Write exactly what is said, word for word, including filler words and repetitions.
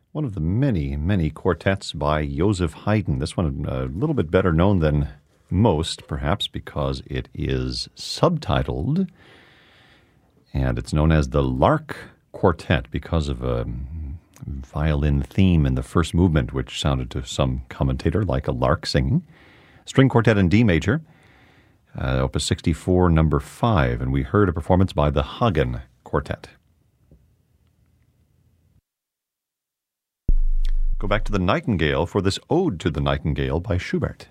one of the many, many quartets by Joseph Haydn. This one a little bit better known than most, perhaps because it is subtitled, and it's known as the Lark Quartet because of a violin theme in the first movement, which sounded to some commentator like a lark singing. String Quartet in D major, uh, Opus sixty-four, number five, and we heard a performance by the Hagen Quartet. Go back to the Nightingale for this Ode to the Nightingale by Schubert.